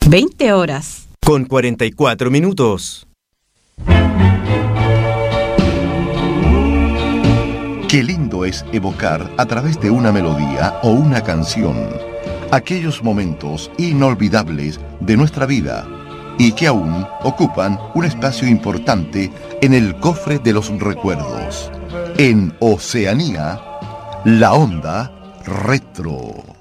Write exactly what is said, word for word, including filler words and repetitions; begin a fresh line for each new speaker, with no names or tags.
veinte horas.
Con cuarenta y cuatro minutos.
Qué lindo es evocar a través de una melodía o una canción aquellos momentos inolvidables de nuestra vida y que aún ocupan un espacio importante en el cofre de los recuerdos. En Oceanía, la onda retro.